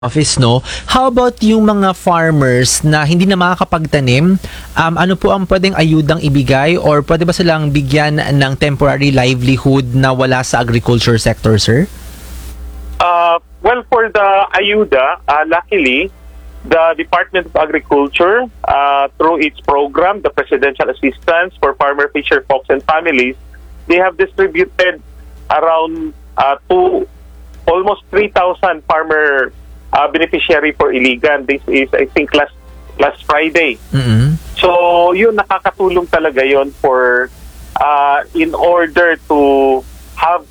office, no? How about yung mga farmers na hindi na makakapagtanim? Ano po ang pwedeng ayudang ibigay or pwede ba silang bigyan ng temporary livelihood na wala sa agriculture sector, sir? Well, for the ayuda, luckily, the Department of Agriculture, through its program, the Presidential Assistance for Farmer, Fisher, Folks, and Families, they have distributed around almost 3,000 farmer beneficiary for Iligan. This is, I think, last Friday. Mm-hmm. So, yun, nakakatulong talaga yun for in order to have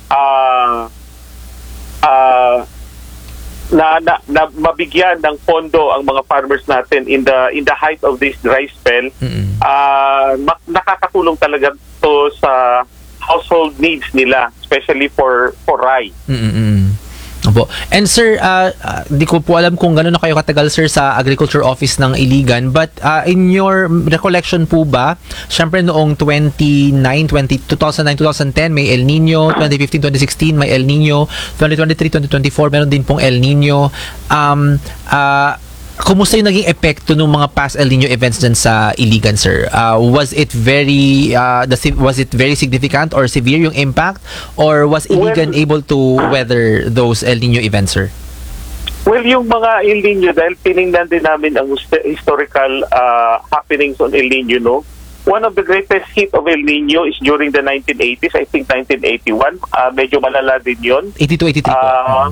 na mabigyan ng pondo ang mga farmers natin in the height of this dry spell. Mm-hmm. Nakakatulong talaga to sa household needs nila, especially for rye. Mm-hmm. Opo. And sir, di ko po alam kung gano'n na kayo katagal, sir, sa Agriculture Office ng Iligan, but in your recollection po ba, syempre noong 2009, 2010 may El Nino, 2015, 2016 may El Nino, 2023, 2024 meron din pong El Nino. Kumusta yung naging epekto ng mga past El Nino events dyan sa Iligan, sir? Was it very significant or severe yung impact? Or was Iligan able to weather those El Nino events, sir? Well, yung mga El Nino, dahil piningnan din namin ang historical happenings on El Nino, no? One of the greatest hit of El Nino is during the 1980s, I think 1981. Medyo malala din yun. 82, 83 po.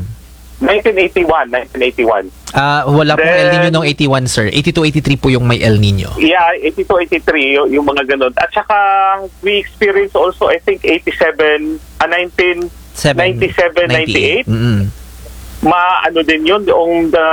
1981. Wala pong El Nino noong 81, sir. 82-83 po yung may El Nino. Yeah, 82-83 yung mga ganun. At saka we experienced also, I think, 1997-98. Mm-hmm. Ano din yun, yung the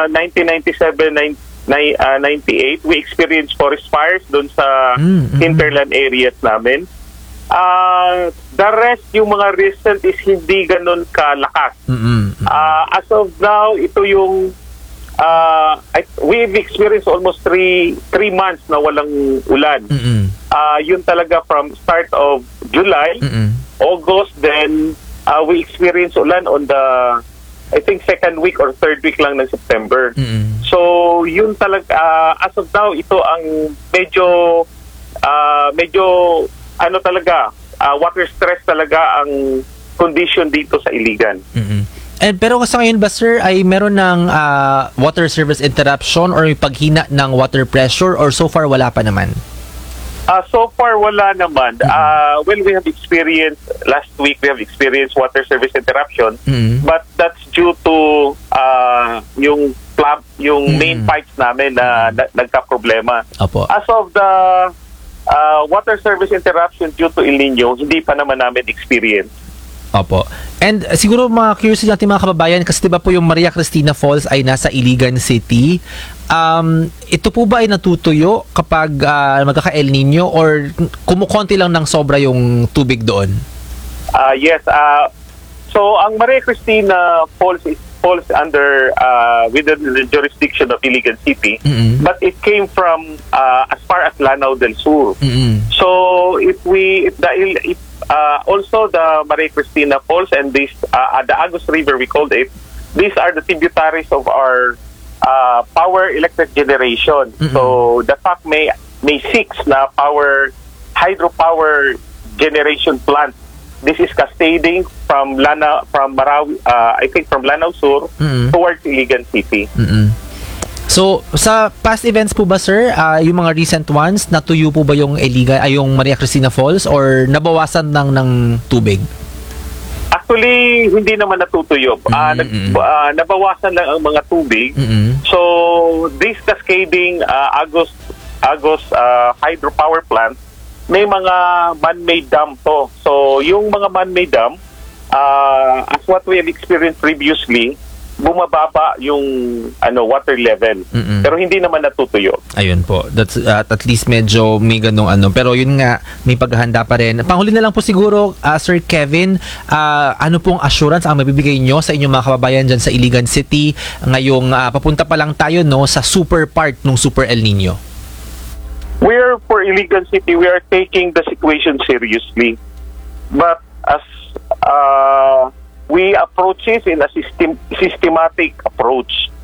1997-98, we experienced forest fires doon sa hinterland areas namin. The rest, yung mga recent is hindi ganun kalakas. As of now, ito yung we've experienced almost 3 months na walang ulan. Yun talaga from start of July, August, then we experienced ulan on the, I think, second week or third week lang ng September. So yun talaga, as of now, ito ang medyo ano talaga, water stress talaga ang condition dito sa Iligan. And pero sa ngayon ba, sir, ay meron ng water service interruption or paghina ng water pressure, or so far wala pa naman? So far wala naman. Well, we have experienced, last week we have experienced water service interruption, but that's due to yung main pipes namin na nagka-problema. Opo. As of the water service interruption due to El Nino, hindi pa naman namin experience. Opo. And siguro mga curious natin mga kababayan, kasi diba po yung Maria Cristina Falls ay nasa Iligan City. Ito po ba ay natutuyo kapag magkaka-El Nino, or kumukonti lang ng sobra yung tubig doon? Yes. So ang Maria Cristina Falls falls under within the jurisdiction of Iligan City, but it came from as far as Lanao del Sur. So also the Maria Cristina Falls and this the Agus River, we called it, these are the tributaries of our power electric generation. So the fact may 6 na hydropower generation plant. This is cascading from Marawi, I think from Lanao Sur towards Iligan City. So, sa past events po ba, sir, yung mga recent ones, natuyo po ba yung Iligan, yung Maria Cristina Falls, or nabawasan ng tubig? Actually, hindi naman natutuyo. Nabawasan lang ang mga tubig. So, this cascading Agus hydropower plant, may mga man-made dam to. So, yung mga man-made dam, as what we have experienced previously, bumababa yung water level. Pero hindi naman natutuyo. Ayun po. That's at least medyo may ganung pero yun nga, may paghahanda pa rin. Panghuli na lang po siguro, Sir Kevin, ano pong assurance ang mabibigay nyo sa inyong mga kababayan dyan sa Iligan City ngayong papunta pa lang tayo sa super part ng Super El Nino? We're for Iligan City, we are taking the situation seriously. But as we approach this in a systematic approach.